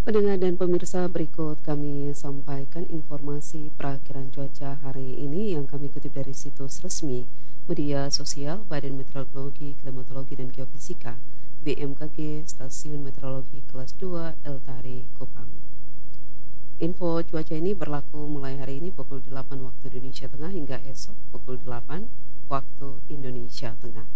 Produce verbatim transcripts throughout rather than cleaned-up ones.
Pendengar dan pemirsa, berikut kami sampaikan informasi perakhiran cuaca hari ini yang kami kutip dari situs resmi media sosial Badan Meteorologi, Klimatologi dan Geofisika B M K G Stasiun Meteorologi Kelas dua Eltari, Kupang. Info cuaca ini berlaku mulai hari ini pukul delapan waktu Indonesia Tengah hingga esok pukul delapan waktu Indonesia Tengah.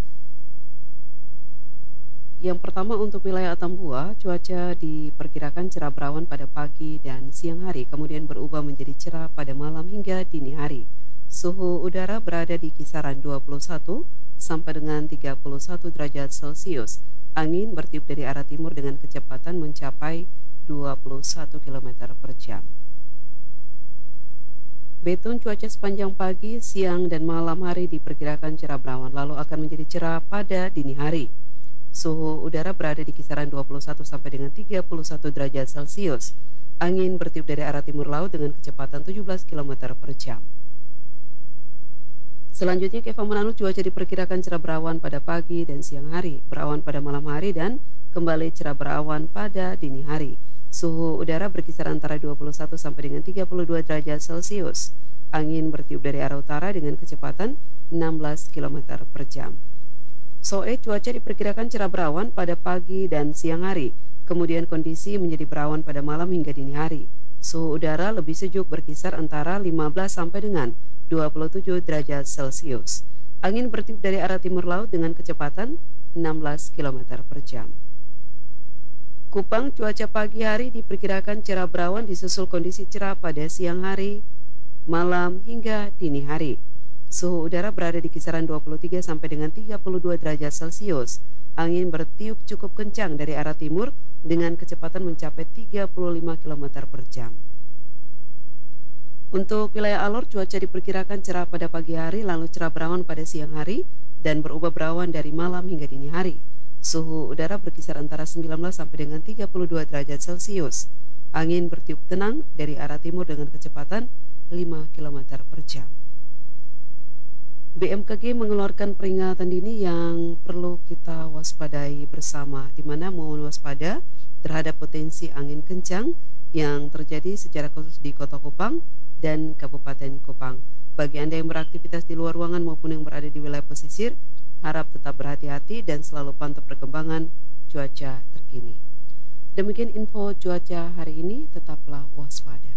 Yang pertama untuk wilayah Atambua, cuaca diperkirakan cerah berawan pada pagi dan siang hari, kemudian berubah menjadi cerah pada malam hingga dini hari. Suhu udara berada di kisaran dua puluh satu sampai dengan tiga puluh satu derajat Celcius. Angin bertiup dari arah timur dengan kecepatan mencapai dua puluh satu kilometer per jam. Beton cuaca sepanjang pagi, siang, dan malam hari diperkirakan cerah berawan, lalu akan menjadi cerah pada dini hari. Suhu udara berada di kisaran dua puluh satu sampai dengan tiga puluh satu derajat Celcius. Angin bertiup dari arah timur laut dengan kecepatan tujuh belas kilometer per jam. Selanjutnya, Keva Manado cuaca diperkirakan cerah berawan pada pagi dan siang hari, berawan pada malam hari, dan kembali cerah berawan pada dini hari. Suhu udara berkisar antara dua puluh satu sampai dengan tiga puluh dua derajat Celcius. Angin bertiup dari arah utara dengan kecepatan enam belas kilometer per jam. Soe cuaca diperkirakan cerah berawan pada pagi dan siang hari, kemudian kondisi menjadi berawan pada malam hingga dini hari. Suhu udara lebih sejuk berkisar antara lima belas sampai dengan dua puluh tujuh derajat Celcius. Angin bertiup dari arah timur laut dengan kecepatan enam belas kilometer per jam. Kupang cuaca pagi hari diperkirakan cerah berawan disusul kondisi cerah pada siang hari, malam hingga dini hari. Suhu udara berada di kisaran dua puluh tiga sampai dengan tiga puluh dua derajat Celcius. Angin bertiup cukup kencang dari arah timur dengan kecepatan mencapai tiga puluh lima kilometer per jam. Untuk wilayah Alor, cuaca diperkirakan cerah pada pagi hari, lalu cerah berawan pada siang hari, dan berubah berawan dari malam hingga dini hari. Suhu udara berkisar antara sembilan belas sampai dengan tiga puluh dua derajat Celcius. Angin bertiup tenang dari arah timur dengan kecepatan lima kilometer per jam. B M K G mengeluarkan peringatan dini yang perlu kita waspadai bersama, di mana mohon waspada terhadap potensi angin kencang yang terjadi secara khusus di Kota Kupang dan Kabupaten Kupang. Bagi Anda yang beraktivitas di luar ruangan maupun yang berada di wilayah pesisir, harap tetap berhati-hati dan selalu pantau perkembangan cuaca terkini. Demikian info cuaca hari ini, tetaplah waspada.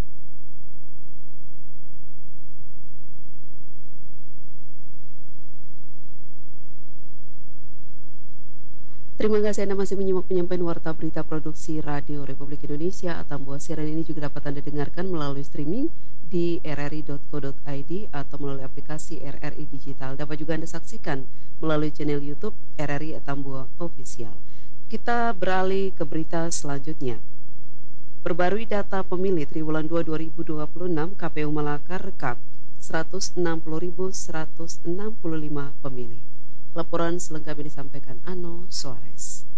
Terima kasih Anda masih menyimak penyampaian Warta Berita Produksi Radio Republik Indonesia. Atambua siaran ini juga dapat Anda dengarkan melalui streaming di r r i dot co dot i d atau melalui aplikasi R R I Digital. Dapat juga Anda saksikan melalui channel YouTube R R I Atambua Official. Kita beralih ke berita selanjutnya. Perbarui data pemilih triwulan dua dua ribu dua puluh enam, K P U Malaka rekap seratus enam puluh ribu seratus enam puluh lima pemilih. Laporan selengkapnya disampaikan Ano Suarez.